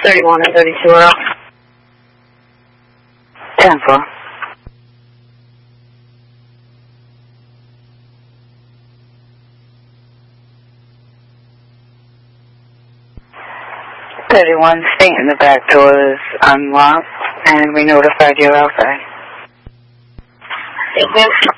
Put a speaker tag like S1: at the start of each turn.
S1: 31 and 32 are up.
S2: 10-4. Stay in the back doors unlocked, and we notified you outside.
S1: Thank you.